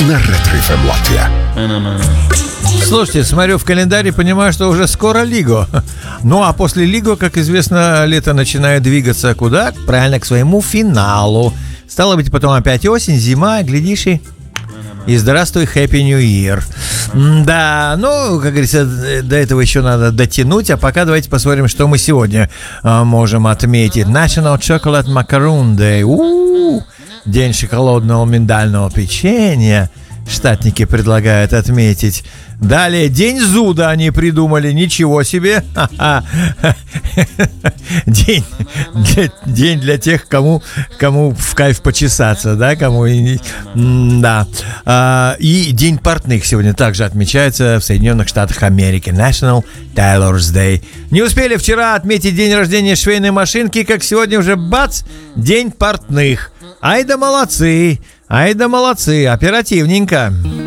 на Ретро-ФМ Латвия. Слушайте, смотрю в календарь и понимаю, что уже скоро Лиго. Ну, а после Лиго, как известно, лето начинает двигаться куда? Правильно, к своему финалу. Стало быть, потом опять осень, зима, глядишь и здравствуй, Happy New Year. Да, ну, как говорится, до этого еще надо дотянуть. А пока давайте посмотрим, что мы сегодня можем отметить. National Chocolate Macaroon Day. День шоколадного миндального печенья. Штатники предлагают отметить. Далее, день зуда они придумали. Ничего себе. День для тех, кому в кайф почесаться, да, кому да. И день портных сегодня также отмечается в Соединенных Штатах Америки. National Tailor's Day. Не успели вчера отметить день рождения швейной машинки, как сегодня уже бац, день портных. Ай да молодцы, оперативненько.